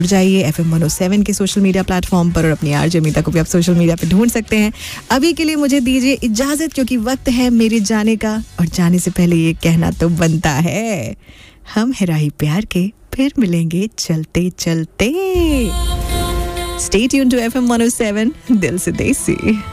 जाइए FM 107 के social media platform पर और अपनी आरजे अमिता को भी आप सोशल मीडिया पे ढूंढ सकते हैं. अभी के लिए मुझे दीजिए इजाजत क्योंकि वक्त है मेरे जाने का और जाने से पहले ये कहना तो बनता है, हम है राही प्यार के, फिर मिलेंगे चलते चलते. Stay tuned to FM 107 दिल से देसी.